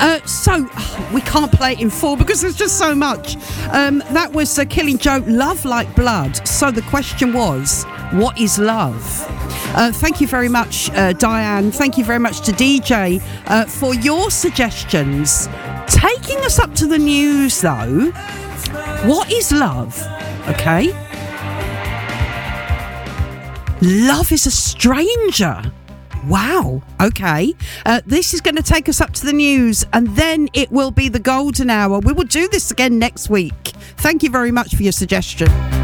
So we can't play it in full because there's just so much. That was Killing Joke, Love Like Blood. So the question was, what is love? Thank you very much, Diane. Thank you very much to DJ for your suggestions. Taking us up to the news, though. What is love? Okay. Love is a stranger. Wow. Okay. This is going to take us up to the news, and then it will be the golden hour. We will do this again next week. Thank you very much for your suggestion.